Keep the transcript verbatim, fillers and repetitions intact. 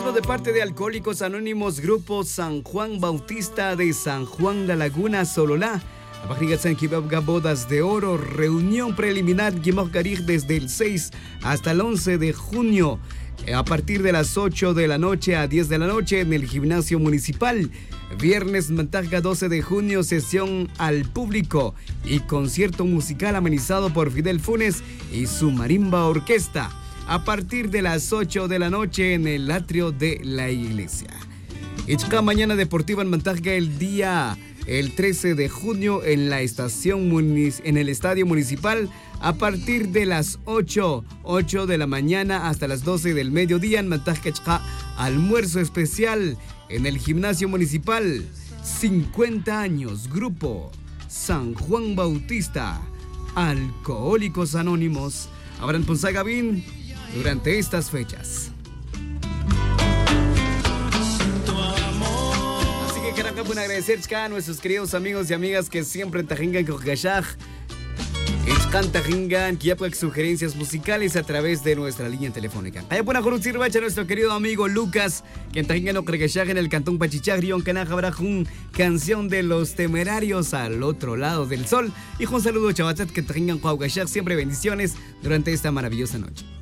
saludo de parte de Alcohólicos Anónimos, Grupo San Juan Bautista de San Juan La Laguna, Sololá. San Bodas de Oro, reunión preliminar Gimoggarij desde el seis hasta el once de junio, a partir de las ocho de la noche a diez de la noche en el gimnasio municipal. Viernes Mantarga doce de junio, sesión al público y concierto musical amenizado por Fidel Funes y su marimba orquesta, a partir de las ocho de la noche en el atrio de la iglesia. Ichka mañana deportiva en Mantarga el día el trece de junio en la estación en el estadio municipal, a partir de las ocho de la mañana hasta las doce del mediodía en Mantarga. Almuerzo especial en el gimnasio municipal. cincuenta años, Grupo San Juan Bautista, Alcohólicos Anónimos. Abraham Ponce Gavín durante estas fechas. Queremos agradecer a nuestros queridos amigos y amigas que siempre tajingan con Gashaj. Echkan tajingan, que ya pueden sugerencias musicales a través de nuestra línea telefónica. Hay buena conocer a nuestro querido amigo Lucas, que tajingan o Gashaj en el cantón Pachichagrión, que habrá un canción de Los Temerarios al otro lado del sol. Y un saludo, chavatat, que tajingan con Gashaj. Siempre bendiciones durante esta maravillosa noche.